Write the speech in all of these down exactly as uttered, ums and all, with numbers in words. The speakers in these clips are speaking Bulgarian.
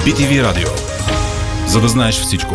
би ти ви Радио. За да знаеш всичко.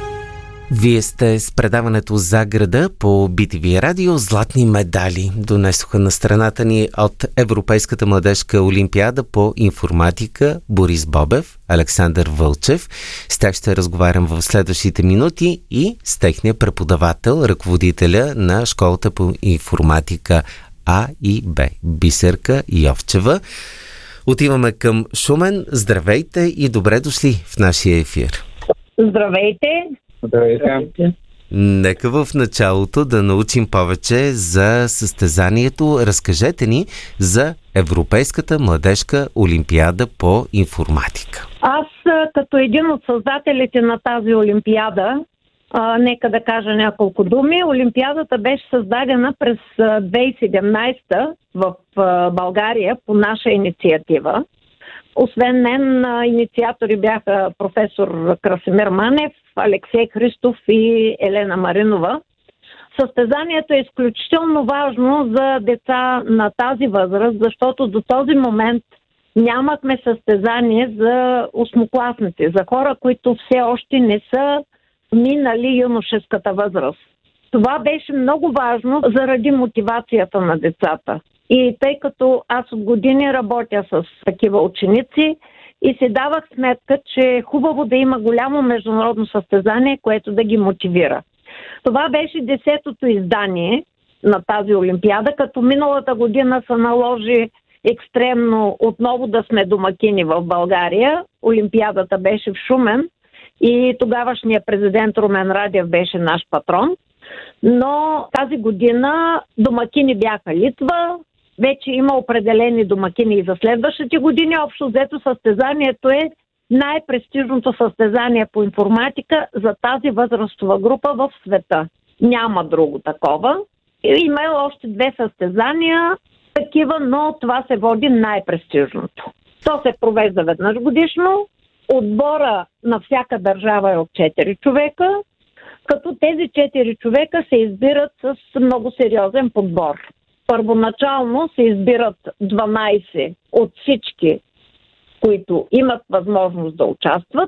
Вие сте с предаването За града по би ти ви Радио. Златни медали донесоха на страната ни от Европейската младежка олимпиада по информатика Борис Бобев, Александър Вълчев. С тях ще разговарям в следващите минути и с техния преподавател, ръководителя на школата по информатика А и Б, Бисерка Йовчева. Отиваме към Шумен. Здравейте и добре дошли в нашия ефир. Здравейте! Здравейте. Нека в началото да научим повече за състезанието. Разкажете ни за Европейската младежка олимпиада по информатика. Аз, като един от създателите на тази олимпиада, а, нека да кажа няколко думи. Олимпиадата беше създадена през две хиляди и седемнадесета в а, България по наша инициатива. Освен мен, инициатори бяха професор Красимир Манев, Алексей Христов и Елена Маринова. Състезанието е изключително важно за деца на тази възраст, защото до този момент нямахме състезание за осмокласници, за хора, които все още не са минали юношеската възраст. Това беше много важно заради мотивацията на децата. И тъй като аз от години работя с такива ученици и си давах сметка, че е хубаво да има голямо международно състезание, което да ги мотивира. Това беше десетото издание на тази олимпиада, като миналата година се наложи екстремно отново да сме домакини в България. Олимпиадата беше в Шумен и тогавашният президент Румен Радев беше наш патрон. Но тази година домакини бяха Литва. Вече има определени домакини и за следващите години. Общо взето състезанието е най-престижното състезание по информатика за тази възрастова група в света. Няма друго такова. Има още две състезания такива, но това се води най-престижното. То се провежда веднъж годишно. Отбора на всяка държава е от четири човека, като тези четири човека се избират с много сериозен подбор. Първоначално се избират дванадесет от всички, които имат възможност да участват,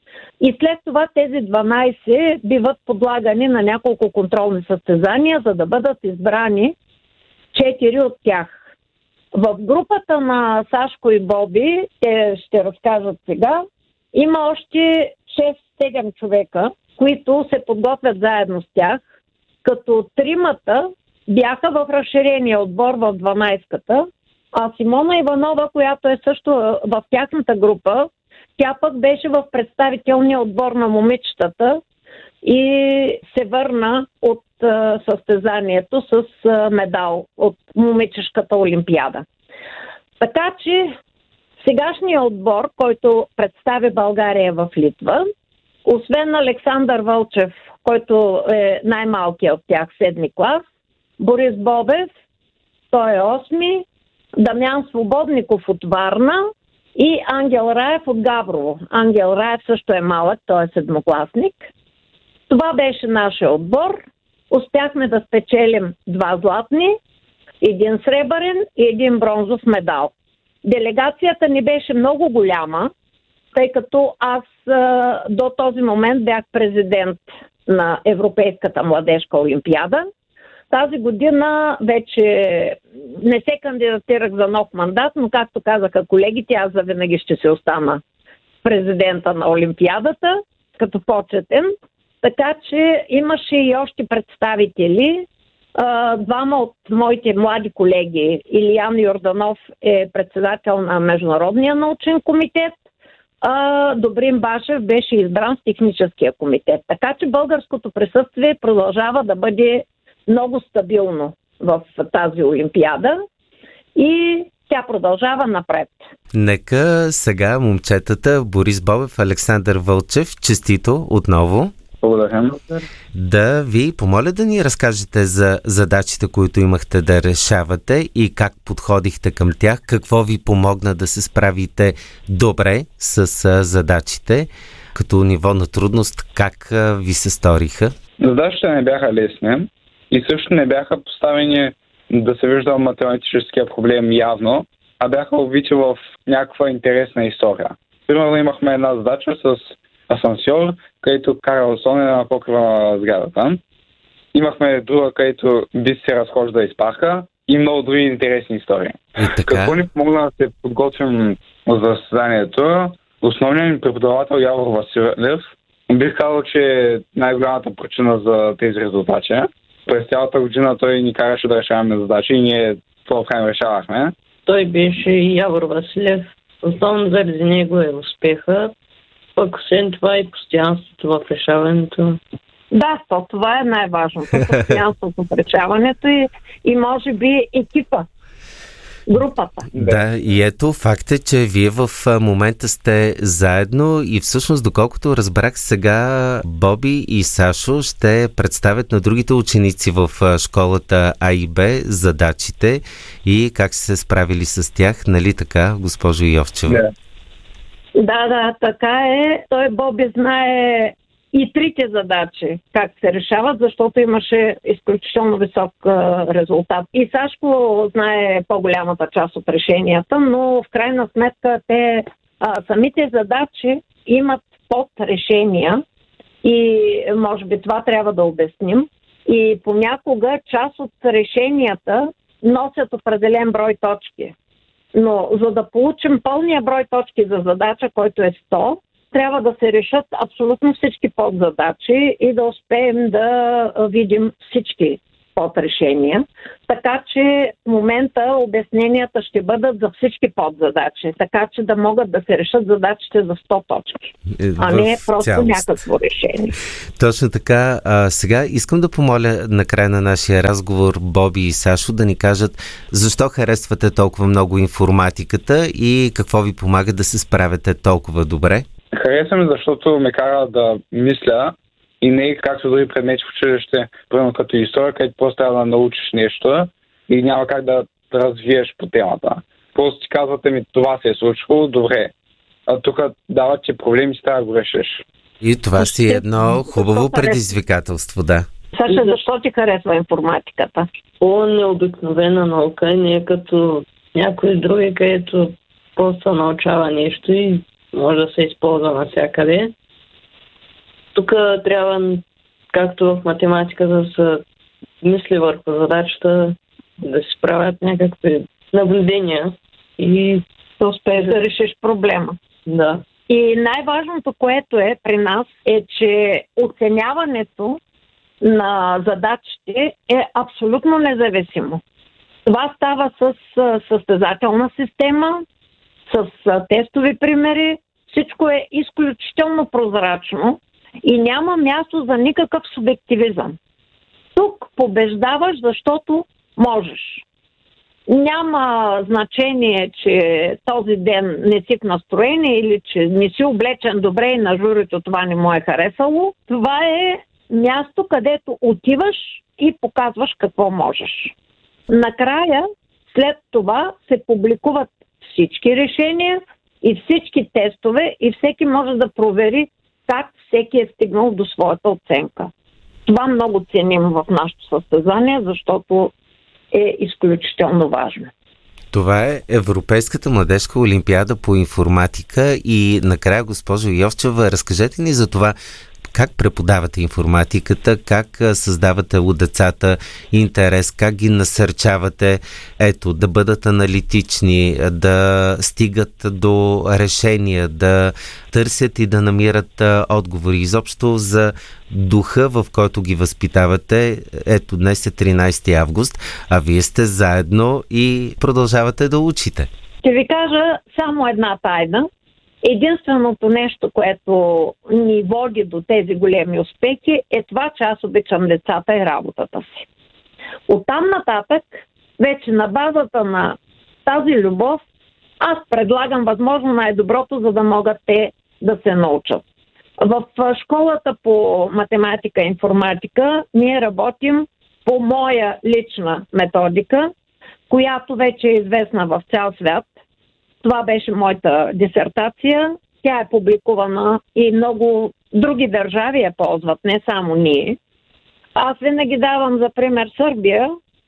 и след това тези дванадесет биват подлагани на няколко контролни състезания, за да бъдат избрани четири от тях. В групата на Сашко и Боби, те ще разкажат сега, има още шест-седем човека, които се подготвят заедно с тях, като тримата бяха в разширения отбор в дванадесетката, а Симона Иванова, която е също в тяхната група, тя пък беше в представителния отбор на момичетата и се върна от а, състезанието с а, медал от момичешката олимпиада. Така че сегашният отбор, който представи България в Литва, освен Александър Вълчев, който е най-малкият от тях, седми клас, Борис Бобев, той е осми, Дамян Свободников от Варна и Ангел Раев от Габрово. Ангел Раев също е малък, той е седмокласник. Това беше нашия отбор. Успяхме да спечелим два златни, един сребърен и един бронзов медал. Делегацията ни беше много голяма, тъй като аз а, до този момент бях президент на Европейската младежка олимпиада. Тази година вече не се кандидатирах за нов мандат, но както казаха колегите, аз завинаги ще се остана президента на олимпиадата, като почетен. Така че имаше и още представители. Двама от моите млади колеги, Илиян Йорданов е председател на Международния научен комитет, а Добрин Башев беше избран с техническия комитет. Така че българското присъствие продължава да бъде много стабилно в тази олимпиада и тя продължава напред. Нека сега момчетата Борис Бобев, Александър Вълчев, честито отново. Благодаря. Да ви помоля да ни разкажете за задачите, които имахте да решавате и как подходихте към тях, какво ви помогна да се справите добре с задачите, като ниво на трудност, как ви се сториха? Задачите не бяха лесни и също не бяха поставени да се вижда математическия проблем явно, а бяха увити в някаква интересна история. Примерно имахме една задача с асансьор, където карал соне на покрива на сградата. Имахме друга, където би се разхожда из парка и много други интересни истории. И така... Какво ни помогна да се подготвим за заседанието? Основният ми преподавател Явор Василев бих казал, че е най-голямата причина за тези резултати. През цялата година той ни караше да решаваме задачи и ние това време решавахме. Той беше Явор Василев. Основно заради него е успеха, пък освен това и постоянството в решаването. Да, то това е най-важното. Постоянството в решаването и, и може би екипа. Групата. Да, и ето факт е, че вие в момента сте заедно и всъщност, доколкото разбрах сега, Боби и Сашо ще представят на другите ученици в школата А и Б задачите и как се справили с тях, нали така, госпожо Йовчева? Да. Да, да, така е. Той Боби знае и трите задачи как се решават, защото имаше изключително висок а, резултат. И Сашко знае по-голямата част от решенията, но в крайна сметка те а, самите задачи имат подрешения и може би това трябва да обясним. И понякога част от решенията носят определен брой точки. Но за да получим пълния брой точки за задача, който е сто, трябва да се решат абсолютно всички подзадачи и да успеем да видим всички подрешения. Така че в момента обясненията ще бъдат за всички подзадачи, така че да могат да се решат задачите за сто точки, а не просто цялост. Някакво решение. Точно така. А, сега искам да помоля на края на нашия разговор Боби и Сашо да ни кажат защо харесвате толкова много информатиката и какво ви помага да се справяте толкова добре. Харесвам, защото ме кара да мисля и не както други предмети в училище, примерно като история, където просто трябва да научиш нещо и няма как да развиеш по темата. Просто ти казвате ми, това се е случило, добре. А тук дават ти проблеми, си трябва да го решиш. И това си е едно хубаво предизвикателство, да. Саша, защо ти харесва информатиката? О, необикновена наука, не е като някои други, където просто научава нещо и може да се използва навсякъде. Тук трябва, както в математиката, да се мисли върху задачата, да се правят някакви наблюдения и да успееш да решиш проблема. Да. И най-важното, което е при нас, е, че оценяването на задачите е абсолютно независимо. Това става с състезателна система, с тестови примери. Всичко е изключително прозрачно и няма място за никакъв субективизъм. Тук побеждаваш, защото можеш. Няма значение, че този ден не си в настроение или че не си облечен добре и на журито това не му е харесало. Това е място, където отиваш и показваш какво можеш. Накрая, след това се публикуват всички решения и всички тестове и всеки може да провери как всеки е стигнал до своята оценка. Това много ценим в нашето състезание, защото е изключително важно. Това е Европейската младежка олимпиада по информатика и накрая, госпожо Йовчева, разкажете ни за това как преподавате информатиката, как създавате у децата интерес, как ги насърчавате, ето, да бъдат аналитични, да стигат до решения, да търсят и да намират отговори. Изобщо за духа, в който ги възпитавате. Ето, днес е тринайсети август, а вие сте заедно и продължавате да учите. Ще ви кажа само една тайна. Единственото нещо, което ни води до тези големи успехи, е това, че аз обичам децата и работата си. Оттам нататък, вече на базата на тази любов, аз предлагам възможно най-доброто, за да могат те да се научат. В школата по математика и информатика ние работим по моя лична методика, която вече е известна в цял свят. Това беше моята дисертация. Тя е публикувана и много други държави я ползват, не само ние. Аз винаги давам за пример Сърбия,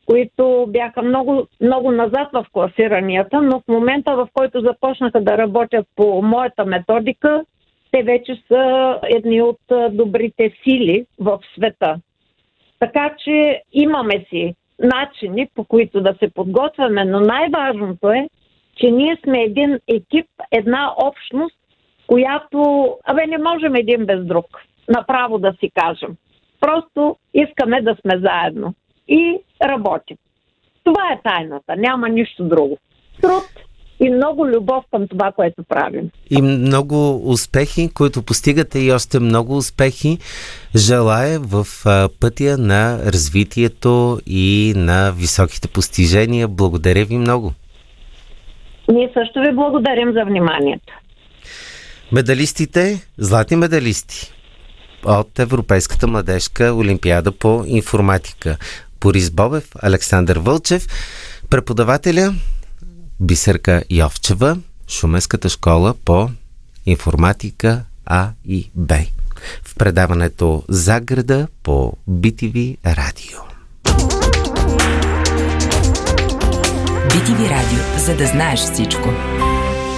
които бяха много, много назад в класиранията, но в момента, в който започнаха да работят по моята методика, те вече са едни от добрите сили в света. Така че имаме си начини, по които да се подготвяме, но най-важното е, че ние сме един екип, една общност, която, абе, не можем един без друг, направо да си кажем. Просто искаме да сме заедно и работим. Това е тайната, няма нищо друго. Труд и много любов към това, което правим. И много успехи, които постигате, и още много успехи желая в пътя на развитието и на високите постижения. Благодаря ви много. Ние също ви благодарим за вниманието. Медалистите, златни медалисти от Европейската младежка олимпиада по информатика. Борис Бобев, Александър Вълчев, преподавателя Бисерка Йовчева, Шуменската школа по информатика А и Б. В предаването За града по Би Ти Ви Радио. Би Ти Ви Радио, за да знаеш всичко.